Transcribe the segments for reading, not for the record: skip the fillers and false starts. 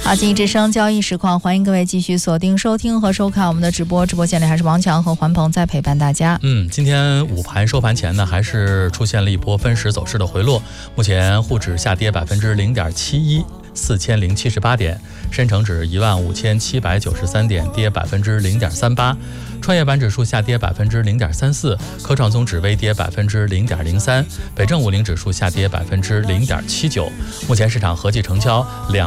好，经济之声交易实况，欢迎各位继续锁定收听和收看我们的直播。直播间里还是王强和环鹏在陪伴大家。 今天午盘收盘前呢，还是出现了一波分时走势的回落。目前沪指下跌0.71%。4078点，深成指15793点，跌0.38%，创业板指数下跌0.34%，科创综指微跌0.03%，北证50指数下跌0.79%。目前市场合计成交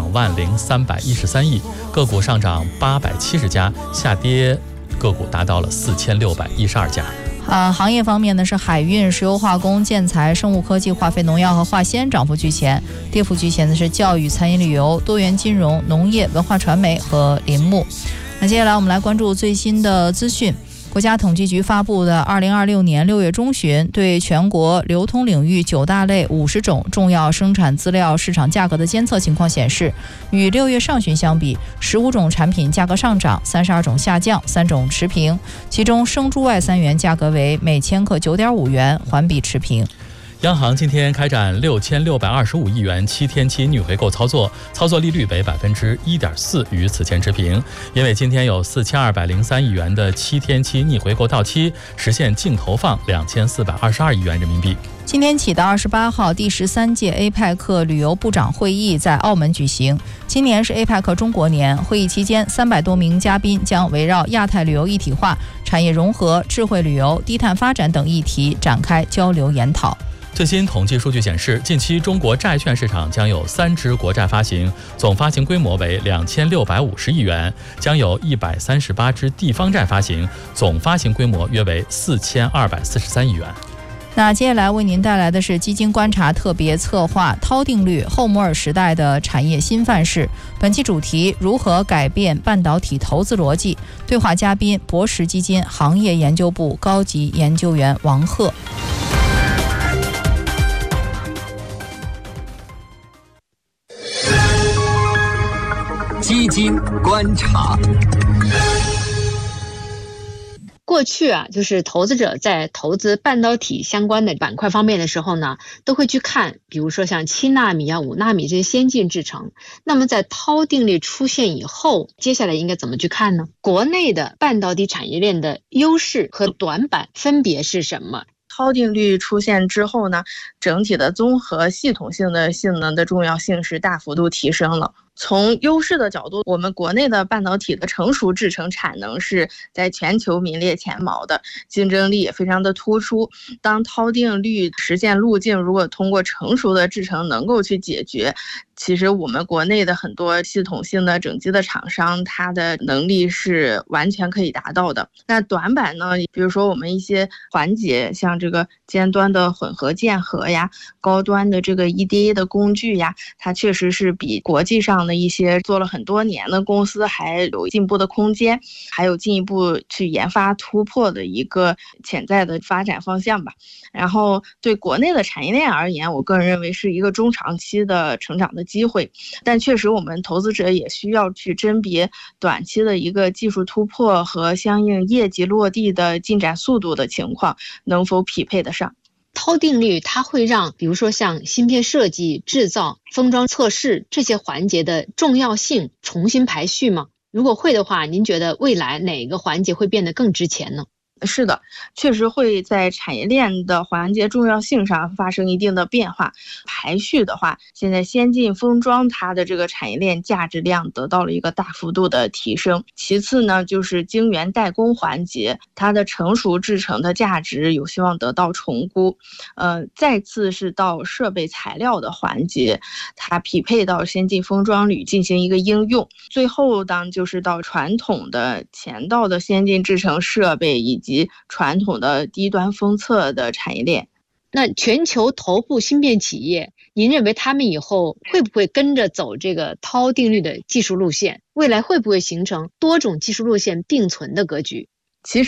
20313亿，个股上涨870家，下跌个股达到了4612家。 行业方面呢，是海运、石油化工、建材、生物科技、化肥农药和化纤涨幅居前，跌幅居前的是教育、餐饮旅游、多元金融、农业、文化传媒和林牧。那接下来我们来关注最新的资讯。国家统计局发布的2026年6月中旬对全国流通领域9大类50种重要生产资料市场价格的监测情况显示，与6月上旬相比，15种产品价格上涨，32种下降，3种持平。其中生猪外3元价格为每千克9.5元，环比持平。 央行今天开展6625亿元7天期逆回购操作，操作利率为1.4%，与此前持平。因为今天有4203亿元的7天期逆回购到期，实现净投放2422亿元人民币。 今天起到28号，第13届 APEC 旅游部长会议在澳门举行。今年是 APEC 中国年，会议期间300多名嘉宾将围绕亚太旅游一体化、产业融合、智慧旅游、低碳发展等议题展开交流研讨。 最新统计数据显示，近期中国债券市场将有3支国债发行，总发行规模为2650亿元，将有138支地方债发行，总发行规模约为4243亿元。 那接下来为您带来的是基金观察特别策划涛定律后摩尔时代的产业新范式，本期主题如何改变半导体投资逻辑，对话嘉宾博时基金行业研究部高级研究员王鹤。 基金观察。 过去就是投资者在投资半导体相关的板块方面的时候呢，都会去看，比如说像7纳米5纳米这些先进制程。那么在涛定律出现以后，接下来应该怎么去看呢？国内的半导体产业链的优势和短板分别是什么？ 涛定律出现之后呢，整体的综合系统性的性能的重要性是大幅度提升了。从优势的角度，我们国内的半导体的成熟制程产能是在全球名列前茅的，竞争力也非常的突出。当涛定律实现路径如果通过成熟的制程能够去解决，其实我们国内的很多系统性的整机的厂商，它的能力是完全可以达到的。那短板呢，比如说我们一些环节，像这个尖端的混合键合呀，高端的这个 EDA 的工具呀，它确实是比国际上的一些做了很多年的公司还有进步的空间，还有进一步去研发突破的一个潜在的发展方向吧。然后对国内的产业链而言，我个人认为是一个中长期的成长的机会，但确实我们投资者也需要去甄别短期的一个技术突破和相应业绩落地的进展速度的情况能否匹配得上。 涛定律它会让比如说像芯片设计、制造、封装测试这些环节的重要性重新排序吗？如果会的话，您觉得未来哪个环节会变得更值钱呢？ 是的，确实会在产业链的环节重要性上发生一定的变化。排序的话，现在先进封装它的这个产业链价值量得到了一个大幅度的提升。其次呢，就是晶圆代工环节，它的成熟制程的价值有希望得到重估。再次是到设备材料的环节，它匹配到先进封装里进行一个应用。最后当就是到传统的前道的先进制程设备以及传统的低端封测的产业链。 那全球头部芯片企业，您认为他们以后会不会跟着走这个涛定律的技术路线？未来会不会形成多种技术路线并存的格局？ 其实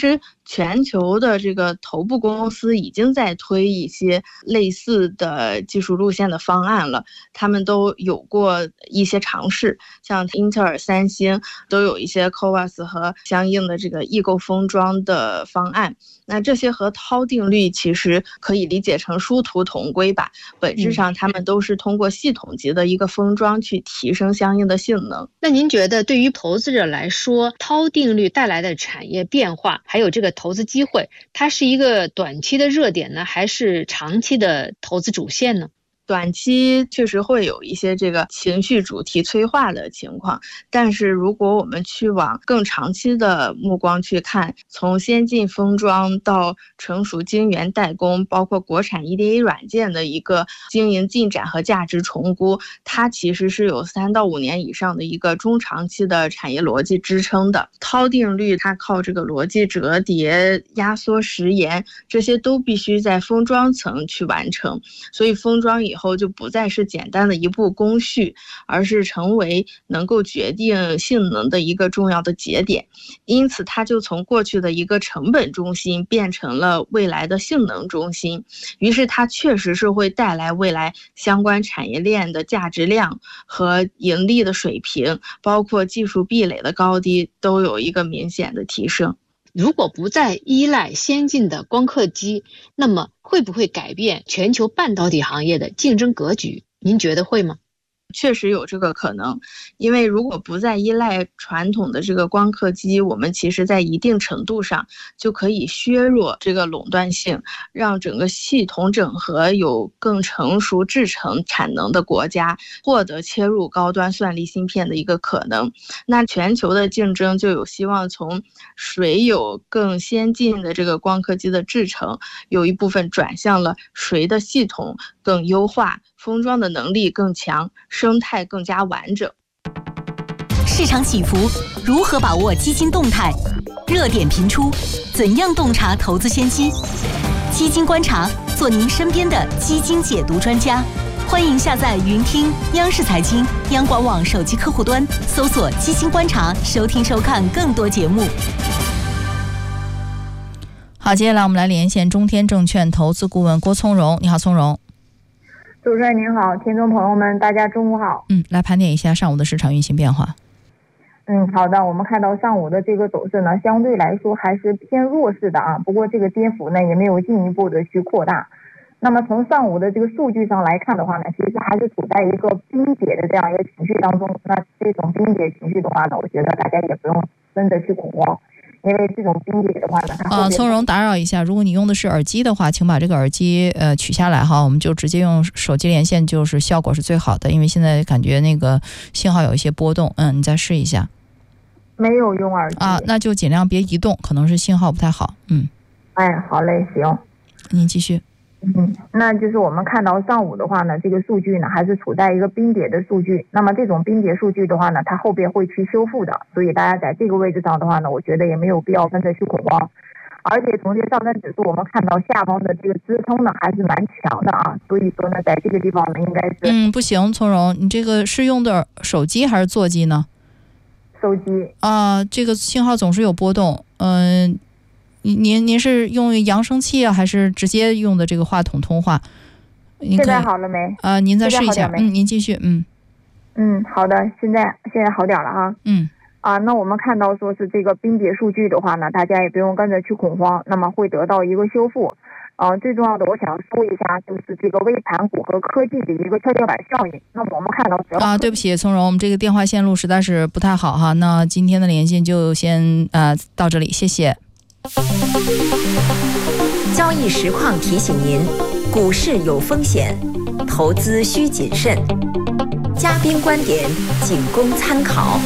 全球的这个头部公司已经在推一些类似的技术路线的方案了，他们都有过一些尝试，像英特尔、三星都有一些 CoWoS 和相应的这个异构封装的方案。那这些和涛定律其实可以理解成殊途同归吧，本质上他们都是通过系统级的一个封装去提升相应的性能。 那您觉得对于投资者来说，涛定律带来的产业变化还有这个投资机会，它是一个短期的热点呢，还是长期的投资主线呢？ 短期确实会有一些这个情绪主题催化的情况，但是如果我们去往更长期的目光去看，从先进封装到成熟晶圆代工，包括国产 EDA 软件的一个经营进展和价值重估，它其实是有3到5年以上的一个中长期的产业逻辑支撑的。涛定律它靠这个逻辑折叠、压缩时延，这些都必须在封装层去完成，所以封装以后就不再是简单的一步工序，而是成为能够决定性能的一个重要的节点。因此它就从过去的一个成本中心变成了未来的性能中心，于是它确实是会带来未来相关产业链的价值量和盈利的水平，包括技术壁垒的高低都有一个明显的提升。 如果不再依赖先进的光刻机，那么会不会改变全球半导体行业的竞争格局？您觉得会吗？ 确实有这个可能，因为如果不再依赖传统的这个光刻机，我们其实在一定程度上就可以削弱这个垄断性，让整个系统整合有更成熟制程产能的国家获得切入高端算力芯片的一个可能。那全球的竞争就有希望从谁有更先进的这个光刻机的制程，有一部分转向了谁的系统更优化，封装的能力更强，生态更加完整。 市场起伏，如何把握基金动态？热点频出，怎样洞察投资先机？基金观察，做您身边的基金解读专家。欢迎下载云听央视财经、央广网手机客户端，搜索基金观察，收听收看更多节目。 好，接下来我们来连线中天证券投资顾问郭从容。你好，从容。 主持人您好，听众朋友们，大家中午好。 来盘点一下上午的市场运行变化。 好的，我们看到上午的这个走势呢，相对来说还是偏弱势的啊，不过这个跌幅呢也没有进一步的去扩大。那么从上午的这个数据上来看的话呢，其实还是处在一个冰解的这样一个情绪当中。那这种冰解情绪的话呢，我觉得大家也不用真的去恐慌。因为这种冰解的话呢， 从容打扰一下，如果你用的是耳机的话，请把这个耳机取下来哈，我们就直接用手机连线，就是效果是最好的，因为现在感觉那个信号有一些波动。你再试一下。 没有用耳机啊， 那就尽量别移动，可能是信号不太好。 好嘞，行， 您继续。 那就是我们看到上午的话呢，这个数据呢还是处在一个冰点的数据。那么这种冰点数据的话呢，它后边会去修复的，所以大家在这个位置上的话呢，我觉得也没有必要跟着去恐慌。而且从这个上证指数，我们看到下方的这个支撑呢还是蛮强的啊，所以说呢，在这个地方呢，应该是不行，从容，你这个是用的手机还是座机呢？ 手机这个信号总是有波动。您是用扬声器还是直接用的这个话筒通话？ 现在好了没？ 您再试一下。您继续。 好的，现在好点了啊。那我们看到说是这个冰点数据的话呢，大家也不用跟着去恐慌，那么会得到一个修复。最重要的，我想说一下，就是这个微盘股和科技的一个跷跷板效应。那么我们看到对不起，从容，我们这个电话线路实在是不太好哈。那今天的连线就先到这里，谢谢。 交易实况提醒您，股市有风险，投资需谨慎。嘉宾观点仅供参考。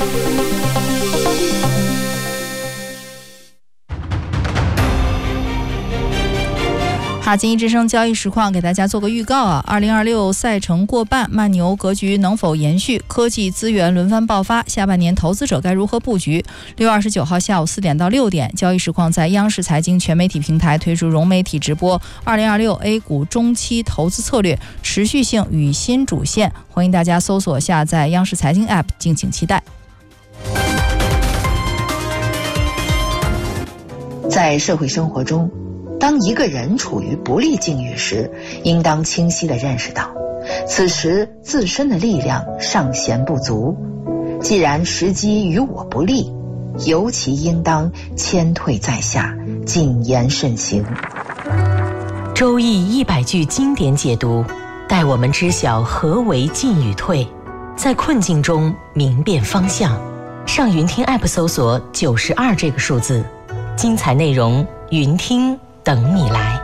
好，经济之声交易实况给大家做个预告啊！2026赛程过半，慢牛格局能否延续？科技资源轮番爆发，下半年投资者该如何布局？6月29号下午4点到6点，交易实况在央视财经全媒体平台推出融媒体直播2026 A 股中期投资策略持续性与新主线，欢迎大家搜索下载央视财经 App， 敬请期待。 在社会生活中，当一个人处于不利境遇时，应当清晰地认识到，此时自身的力量尚显不足。既然时机与我不利，尤其应当谦退在下，谨言慎行。 周易100句经典解读，带我们知晓何为进与退，在困境中明辨方向。上云听 App 搜索92这个数字，精彩内容云听等你来。